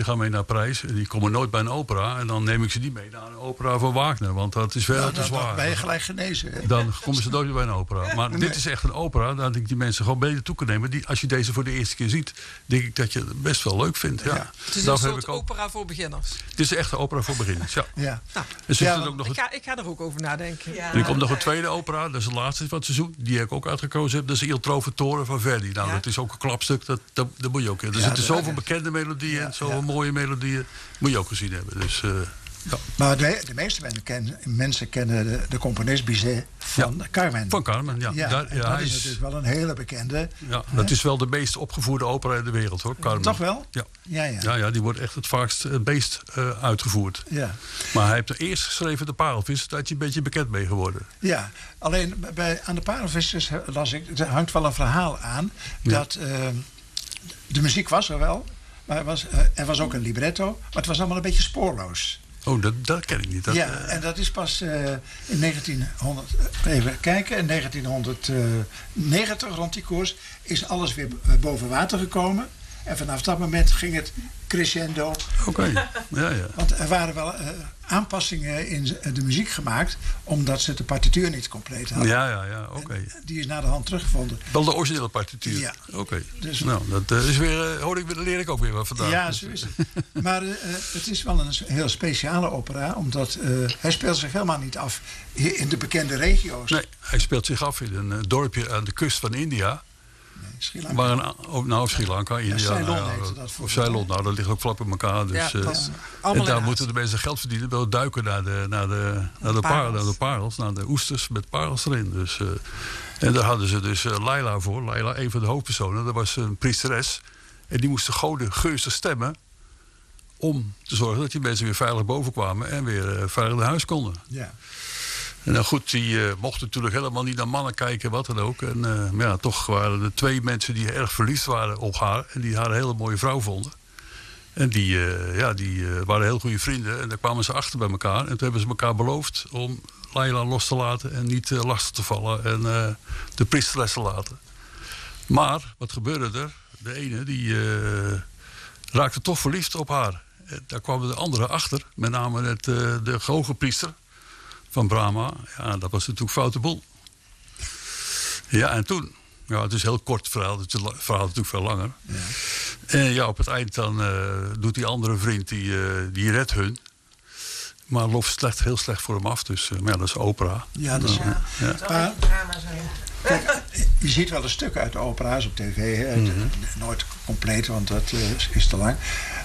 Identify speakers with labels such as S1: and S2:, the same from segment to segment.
S1: gaan mee naar Parijs. Die komen nooit bij een opera. En dan neem ik ze niet mee naar een opera van Wagner. Want dat is veel te zwaar.
S2: Dan ben je gelijk genezen. Hè?
S1: Dan komen ze nooit meer bij een opera. Maar dit is echt een opera. Daar ik die mensen gewoon beter toe kan nemen. Als je deze voor de eerste keer ziet, denk ik dat je het best wel leuk vindt. Ja.
S3: Het is een soort opera voor beginners.
S1: Het is echt een opera voor beginners, ja.
S3: Nou, ik ga er ook over nadenken.
S1: Ja. En er komt nog een tweede opera. Dat is de laatste van het seizoen. Die ik ook uitgekozen heb. Dat is Il Trovatore van Verdi. Nou, dat is ook een klapstuk. Dat moet je ook hebben. Er zitten zoveel bekende melodieën en zoveel mooie melodieën. Moet je ook gezien hebben. Dus,
S2: maar de meeste mensen kennen de componist Bizet van Carmen.
S1: Van Carmen, ja.
S2: Dat is natuurlijk wel een hele bekende.
S1: Ja, dat is wel de meest opgevoerde opera in de wereld, hoor. Carmen.
S2: Toch wel?
S1: Ja, die wordt echt het meest uitgevoerd. Ja. Maar hij heeft er eerst geschreven De Parelvis. Daar is hij een beetje bekend mee geworden.
S2: Ja, alleen aan de Parelvis las ik, er hangt wel een verhaal aan dat de muziek was er wel. Maar er was ook een libretto, maar het was allemaal een beetje spoorloos.
S1: Oh, dat ken ik niet.
S2: En dat is pas in 1900... Even kijken. In 1990, rond die koers, is alles weer boven water gekomen. En vanaf dat moment ging het crescendo.
S1: Oké. Ja.
S2: Want er waren wel aanpassingen in de muziek gemaakt, omdat ze de partituur niet compleet hadden.
S1: Ja, oké.
S2: Die is naar de hand teruggevonden.
S1: Wel de originele partituur?
S2: Ja.
S1: Oké.
S2: Dus,
S1: nou, dat is weer, leer ik ook weer wat vandaag.
S2: Ja, zo is het. Maar het is wel een heel speciale opera, omdat hij speelt zich helemaal niet af in de bekende regio's.
S1: Nee, hij speelt zich af in een dorpje aan de kust van India.
S2: Sri Lanka.
S1: Sri Lanka, India.
S2: Ceylon heette dat
S1: of Ceylon, nou, dat ligt ook vlak bij elkaar. Dus, en daar moeten de mensen geld verdienen door duiken naar de parels, naar de oesters met parels erin. Dus, en daar hadden ze dus Laila voor. Laila, een van de hoofdpersonen, dat was een priesteres. En die moest de goden gunstig stemmen om te zorgen dat die mensen weer veilig boven kwamen en weer veilig naar huis konden.
S2: Ja.
S1: En dan goed, die mochten natuurlijk helemaal niet naar mannen kijken, wat dan ook. En maar ja, toch waren er 2 mensen die erg verliefd waren op haar. En die haar een hele mooie vrouw vonden. En die waren heel goede vrienden. En daar kwamen ze achter bij elkaar. En toen hebben ze elkaar beloofd om Laila los te laten. En niet lastig te vallen. En de priesteres te laten. Maar, wat gebeurde er? De ene, die raakte toch verliefd op haar. En daar kwamen de anderen achter. Met name de hoge priester van Brahma. Ja, dat was natuurlijk foute boel. Ja, en toen... Ja, het is een heel kort verhaal. Het verhaal is natuurlijk veel langer. Ja. En ja, op het eind dan doet die andere vriend, die redt hun. Maar loopt heel slecht voor hem af. Dus maar ja, dat is opera.
S2: Ja, dat is...
S4: drama zijn.
S2: Kijk, je ziet wel een stuk uit de opera's op tv. Hè? Nooit compleet, want dat is te lang.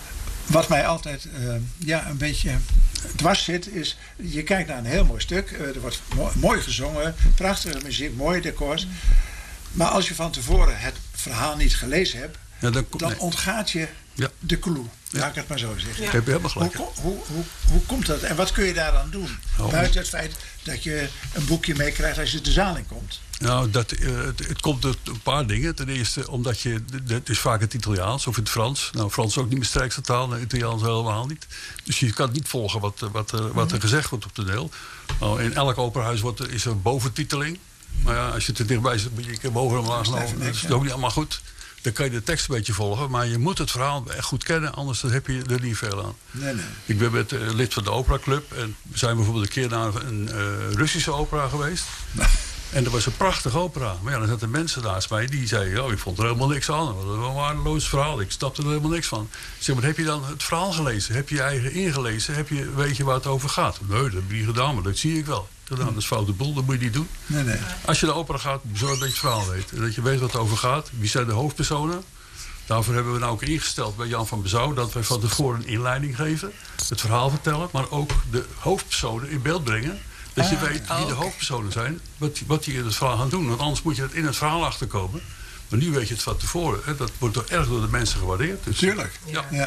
S2: Wat mij altijd een beetje dwars zit, is... Je kijkt naar een heel mooi stuk. Er wordt mooi gezongen. Prachtige muziek, mooie decors. Maar als je van tevoren het verhaal niet gelezen hebt... Ja, dan ontgaat je de clue. Laat ik het maar zo zeggen.
S1: Ja. Heb je helemaal gelijk.
S2: Hoe komt dat? En wat kun je daaraan doen? Buiten het feit dat je een boekje meekrijgt als je de zaal in komt.
S1: Nou, het komt door een paar dingen. Ten eerste omdat het is vaak het Italiaans of het Frans. Nou, Frans is ook niet mijn sterkste taal. Nee, Italiaans helemaal niet. Dus je kan niet volgen wat er gezegd wordt op toneel. Nou, in elk operahuis is er boventiteling. Maar ja, als je te dichtbij zit, moet je boven en laag lopen. Dat is ook niet allemaal goed. Dan kan je de tekst een beetje volgen. Maar je moet het verhaal echt goed kennen. Anders heb je er niet veel aan.
S2: Nee.
S1: Ik ben met lid van de operaclub. En we zijn bijvoorbeeld een keer naar een Russische opera geweest. En dat was een prachtige opera. Maar ja, dan zaten mensen naast mij die zeiden... ik vond er helemaal niks aan. Dat was een waardeloos verhaal. Ik snapte er helemaal niks van. Ik zeg, maar heb je dan het verhaal gelezen? Heb je je eigen ingelezen? Weet je waar het over gaat? Nee, dat heb ik niet gedaan, maar dat zie ik wel. Dat is foute boel, dat moet je niet doen.
S2: Nee.
S1: Als je naar opera gaat, zorg dat je het verhaal weet. En dat je weet wat het over gaat. Wie zijn de hoofdpersonen? Daarvoor hebben we nou ook ingesteld bij Jan van Bezouw... dat wij van tevoren een inleiding geven. Het verhaal vertellen, maar ook de hoofdpersonen in beeld brengen. Dat je weet wie de hoofdpersonen zijn, wat die in het verhaal gaan doen. Want anders moet je het in het verhaal achterkomen. Maar nu weet je het van tevoren. Hè. Dat wordt toch erg door de mensen gewaardeerd. Dus,
S2: tuurlijk.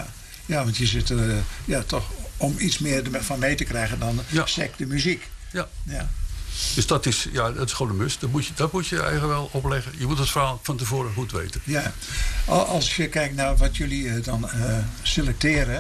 S2: Ja, want je zit toch om iets meer van mee te krijgen dan sec de muziek.
S1: Ja. Dus dat is gewoon een must. Dat moet je eigenlijk wel opleggen. Je moet het verhaal van tevoren goed weten.
S2: Ja. Als je kijkt naar wat jullie dan selecteren...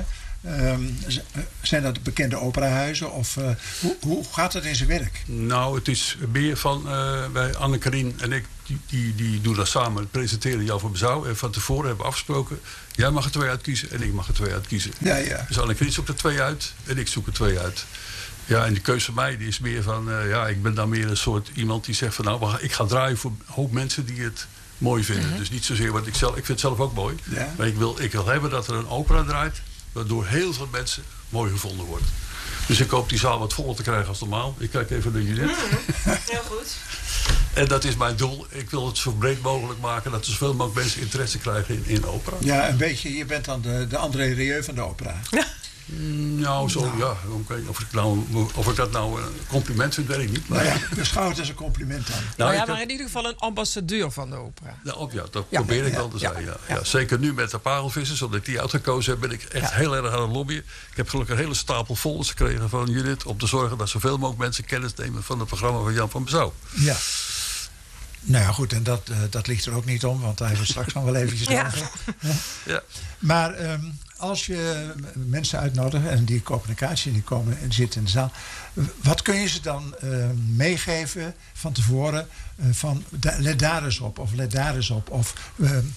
S2: zijn dat bekende operahuizen? Of hoe gaat het in zijn werk?
S1: Nou, het is meer van bij Anne-Karien en ik die doen dat samen, presenteren jou voor Bezouw. En van tevoren hebben we afgesproken, jij mag er 2 uitkiezen en ik mag er 2 uitkiezen.
S2: Ja.
S1: Dus Annegien zoekt er 2 uit en ik zoek er 2 uit. Ja, en die keuze van mij die is meer van, ik ben dan meer een soort iemand die zegt van, nou, ik ga draaien voor een hoop mensen die het mooi vinden. Dus niet zozeer wat ik vind het zelf ook mooi. Ja. Maar ik wil hebben dat er een opera draait, waardoor heel veel mensen mooi gevonden wordt. Dus ik hoop die zaal wat voller te krijgen als normaal. Ik kijk even naar Judith.
S4: Heel goed.
S1: En dat is mijn doel. Ik wil het zo breed mogelijk maken dat er zoveel mogelijk mensen interesse krijgen in opera.
S2: Ja, een beetje, je bent dan de André Rieu van de opera.
S1: Nou, zo ja. Of ik dat nou een compliment vind, weet ik niet. Maar...
S2: Nou ja, beschouw het als een compliment dan.
S3: Maar in ieder geval een ambassadeur van de opera.
S1: Dat probeer ik wel te zijn. Ja. Zeker nu met de parelvissers, omdat ik die uitgekozen heb, ben ik echt heel erg aan het lobbyen. Ik heb gelukkig een hele stapel folders gekregen van Judith om te zorgen dat zoveel mogelijk mensen kennis nemen van het programma van Jan van Bezouw.
S2: Ja. Nou ja, goed, en dat ligt er ook niet om, want daar hebben we straks nog wel eventjes over.
S1: Ja.
S2: Maar als je mensen uitnodigt en die communicatie, die komen en zitten in de zaal, wat kun je ze dan meegeven van tevoren van let daar eens op of let daar eens op? Of,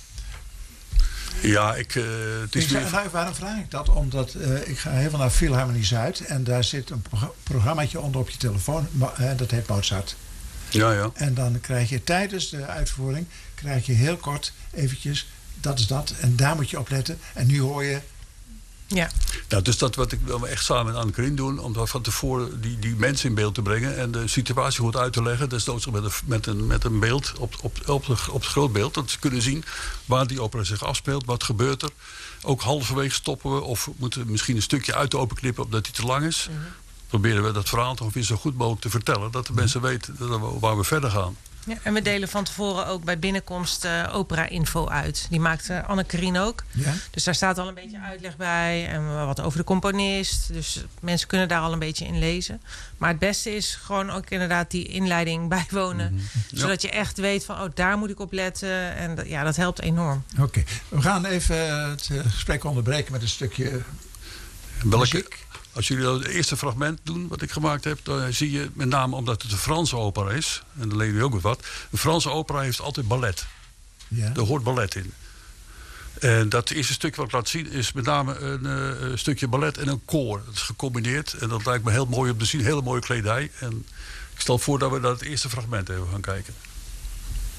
S1: ja,
S2: waarom vraag ik dat? Omdat ik ga heel veel naar Philharmonie Zuid en daar zit een programmaatje onder op je telefoon, dat heet Mozart.
S1: Ja.
S2: En dan krijg je tijdens de uitvoering heel kort eventjes, dat is dat. En daar moet je op letten. En nu hoor je...
S3: Ja.
S1: Nou, dus dat wat ik wil echt samen met Annegien doen, om van tevoren die mensen in beeld te brengen en de situatie goed uit te leggen. Dus met een beeld op het grootbeeld, dat ze kunnen zien waar die opera zich afspeelt, wat gebeurt er. Ook halverwege stoppen we of moeten we misschien een stukje uit de open knippen omdat die te lang is. Proberen we dat verhaal toch weer zo goed mogelijk te vertellen, dat de mensen weten waar we verder gaan.
S4: Ja, en we delen van tevoren ook bij binnenkomst opera-info uit. Die maakt Anne-Karin ook.
S2: Ja?
S4: Dus daar staat al een beetje uitleg bij en wat over de componist. Dus mensen kunnen daar al een beetje in lezen. Maar het beste is gewoon ook inderdaad die inleiding bijwonen. Zodat je echt weet van, daar moet ik op letten. En dat helpt enorm.
S2: Oké. We gaan even het gesprek onderbreken met een stukje muziek.
S1: Als jullie het eerste fragment doen, wat ik gemaakt heb, dan zie je met name omdat het een Franse opera is, en dan leren jullie ook weer wat. Een Franse opera heeft altijd ballet.
S2: Ja.
S1: Er hoort ballet in. En dat eerste stuk wat ik laat zien is met name een stukje ballet en een koor. Dat is gecombineerd en dat lijkt me heel mooi om te zien, hele mooie kledij. En ik stel voor dat we naar het eerste fragment even gaan kijken.